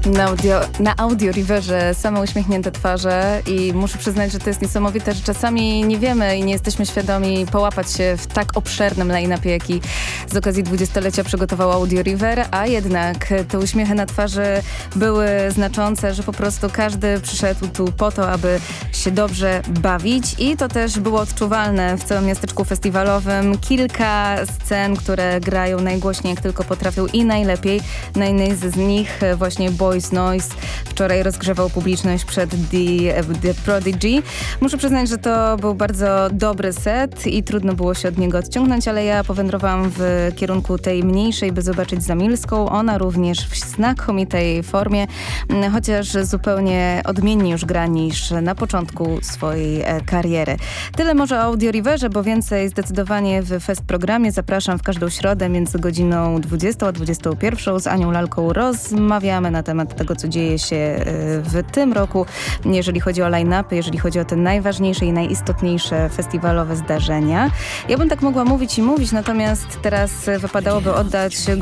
Na Audio Riverze same uśmiechnięte twarze i muszę przyznać, że to jest niesamowite, że czasami nie wiemy i nie jesteśmy świadomi połapać się w tak obszernym line-upie, jaki z okazji 20-lecia przygotował Audio River, a jednak te uśmiechy na twarzy były znaczące, że po prostu każdy przyszedł tu po to, aby się dobrze bawić i to też było odczuwalne w całym miasteczku festiwalowym. Kilka scen, które grają najgłośniej jak tylko potrafią i najlepiej. Na jednej z nich właśnie Boys Noise wczoraj rozgrzewał publiczność przed The Prodigy. Muszę przyznać, że to był bardzo dobry set i trudno było się od niego odciągnąć, ale ja powędrowałam w kierunku tej mniejszej, by zobaczyć Zamilską. Ona również w znakomitej formie, chociaż zupełnie odmiennie już gra niż na początku swojej kariery. Tyle może o Audio Riverze, bo więcej zdecydowanie w Fest programie. Zapraszam w każdą środę między godziną 20 a 21 z Anią Lalką. Rozmawiamy na temat tego, co dzieje się w tym roku, jeżeli chodzi o line-upy, jeżeli chodzi o te najważniejsze i najistotniejsze festiwalowe zdarzenia. Ja bym tak mogła mówić i mówić, natomiast teraz wypadałoby oddać